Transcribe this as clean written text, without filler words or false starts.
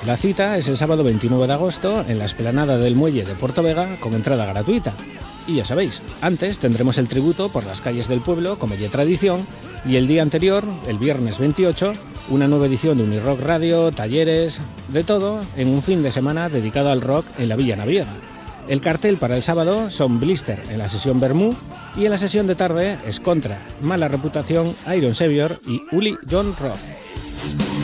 La cita es el sábado 29 de agosto en la explanada del Muelle de Puerto Vega con entrada gratuita. Y ya sabéis, antes tendremos el tributo por las calles del pueblo, como ya tradición, y el día anterior, el viernes 28, una nueva edición de Unirock Radio, talleres, de todo, en un fin de semana dedicado al rock en la Villa Naviera. El cartel para el sábado son Blister en la sesión Bermú y en la sesión de tarde es Contra, Mala Reputación, Iron Savior y Uli John Roth.